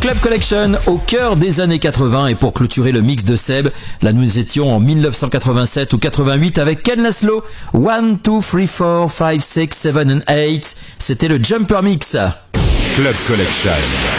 Club Collection au cœur des années 80 et pour clôturer le mix de Seb, là nous étions en 1987 ou 88 avec Ken Laszlo, 1, 2, 3, 4, 5, 6, 7 and 8, c'était le Jumper Mix. Club Collection.